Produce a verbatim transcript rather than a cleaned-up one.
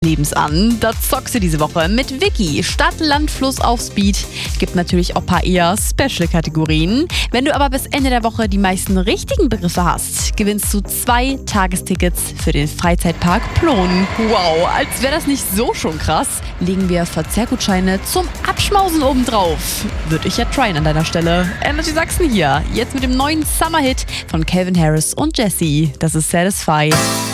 Lebens an. Da zockst du diese Woche mit Vicky. Stadt, Land, Fluss auf Speed. Gibt natürlich auch ein paar eher Special-Kategorien. Wenn du aber bis Ende der Woche die meisten richtigen Begriffe hast, gewinnst du zwei Tagestickets für den Freizeitpark Plon. Wow, als wäre das nicht so schon krass, legen wir Verzehrgutscheine zum Abschmausen obendrauf. Würde ich ja tryen an deiner Stelle. Energy Sachsen hier. Jetzt mit dem neuen Summer-Hit von Calvin Harris und Jessie. Das ist Satisfy.